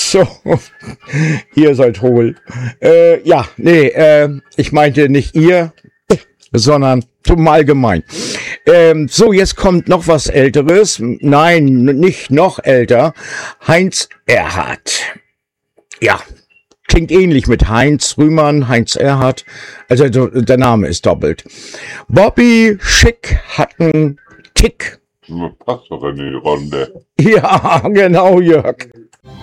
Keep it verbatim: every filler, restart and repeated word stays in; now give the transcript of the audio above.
so, ihr seid hohl. Äh, ja, nee, äh, ich meinte nicht ihr, sondern zum Allgemein. Ähm, so, jetzt kommt noch was Älteres. Nein, nicht noch älter. Heinz Erhardt. Ja, klingt ähnlich mit Heinz Rühmann, Heinz Erhardt. Also der Name ist doppelt. Bobby Schick hat einen Tick. Passt doch in die Runde. Ja, genau, Jörg.